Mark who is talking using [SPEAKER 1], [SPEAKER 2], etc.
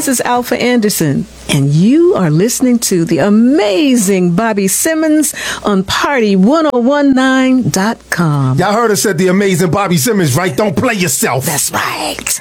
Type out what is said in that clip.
[SPEAKER 1] This is Alpha Anderson, and you are listening to the amazing Bobby Simmons on Party1019.com.
[SPEAKER 2] Y'all heard us at the amazing Bobby Simmons, right? Don't play yourself.
[SPEAKER 1] That's right.